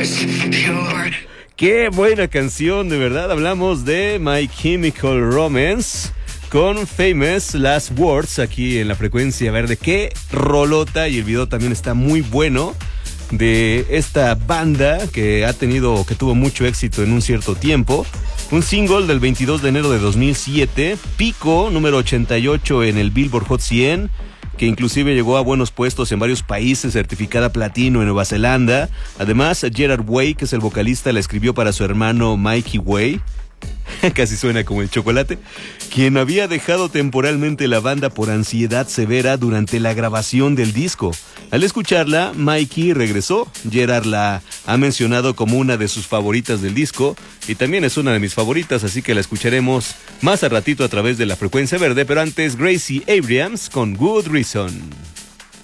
Qué buena canción, de verdad. Hablamos de My Chemical Romance con Famous Last Words aquí en la Frecuencia Verde. Qué rolota, y el video también está muy bueno, de esta banda que tuvo mucho éxito en un cierto tiempo. Un single del 22 de enero de 2007, Pico, número 88 en el Billboard Hot 100, que inclusive llegó a buenos puestos en varios países, certificada platino en Nueva Zelanda. Además, Gerard Way, que es el vocalista, la escribió para su hermano Mikey Way, casi suena como el chocolate, quien había dejado temporalmente la banda por ansiedad severa durante la grabación del disco. Al escucharla, Mikey regresó. Gerard la ha mencionado como una de sus favoritas del disco, y también es una de mis favoritas, así que la escucharemos más a ratito a través de la Frecuencia Verde. Pero antes, Gracie Abrams con Good Reason.